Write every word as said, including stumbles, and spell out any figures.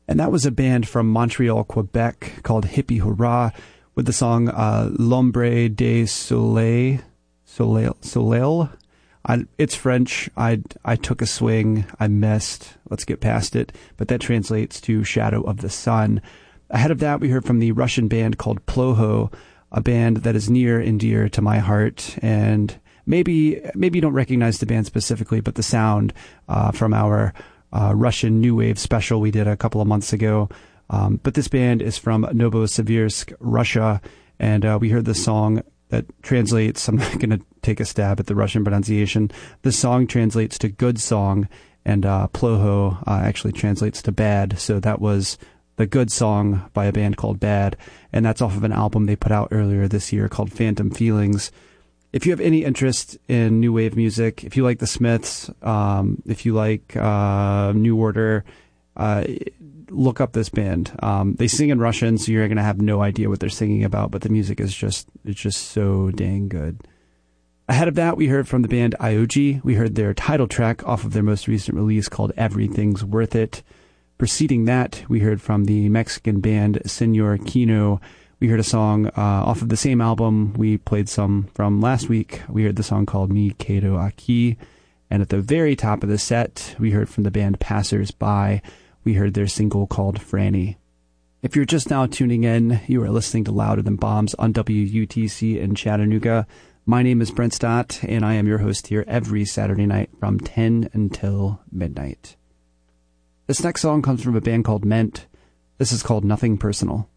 And that was a band from Montreal, Quebec called Hippie Hurrah with the song uh, L'Ombre des Soleil. Soleil. Soleil. I, it's French. I, I took a swing. I missed. Let's get past it. But that translates to Shadow of the Sun. Ahead of that, we heard from the Russian band called Ploho, a band that is near and dear to my heart. And maybe maybe you don't recognize the band specifically, but the sound uh, from our uh, Russian New Wave special we did a couple of months ago. Um, but this band is from Novosibirsk, Russia. And uh, we heard the song that translates, I'm not going to take a stab at the Russian pronunciation. The song translates to good song, and uh, Ploho uh, actually translates to bad. So that was the good song by a band called Bad, and that's off of an album they put out earlier this year called Phantom Feelings. If you have any interest in new wave music, if you like the Smiths, um, if you like uh, New Order, uh, look up this band. Um, they sing in Russian, so you're going to have no idea what they're singing about, but the music is just it's just so dang good. Ahead of that, we heard from the band Ioji. We heard their title track off of their most recent release called Everything's Worth It. Preceding that, we heard from the Mexican band Senor Kino. We heard a song uh, off of the same album we played some from last week. We heard the song called Mi Quedo Aquí. And at the very top of the set, we heard from the band Passers By. We heard their single called Franny. If you're just now tuning in, you are listening to Louder Than Bombs on W U T C in Chattanooga. My name is Brent Stott, and I am your host here every Saturday night from ten until midnight. This next song comes from a band called Ment. This is called Nothing Personal.